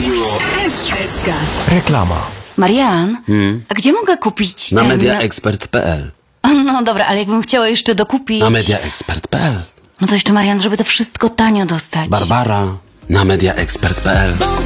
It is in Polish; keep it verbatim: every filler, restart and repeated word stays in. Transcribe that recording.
S S K. Reklama. Marian, a gdzie mogę kupić Na ten... mediaexpert kropka p l. No dobra, ale jakbym chciała jeszcze dokupić... Na mediaexpert kropka p l. No to jeszcze, Marian, żeby to wszystko tanio dostać. Barbara na mediaexpert kropka p l.